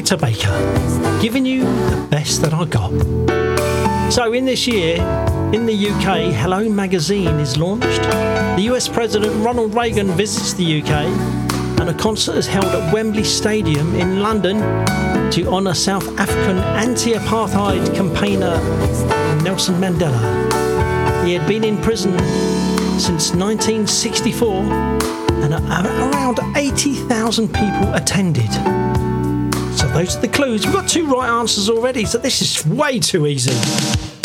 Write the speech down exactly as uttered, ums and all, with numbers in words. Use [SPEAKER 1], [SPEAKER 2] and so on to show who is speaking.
[SPEAKER 1] Peter Baker, giving you the best that I got. So in this year, in the U K, Hello Magazine is launched. The U S President Ronald Reagan visits the U K, and a concert is held at Wembley Stadium in London to honour South African anti-apartheid campaigner Nelson Mandela. He had been in prison since nineteen sixty-four, and around eighty thousand people attended. So those are the clues. We've got two right answers already, so this is way too easy.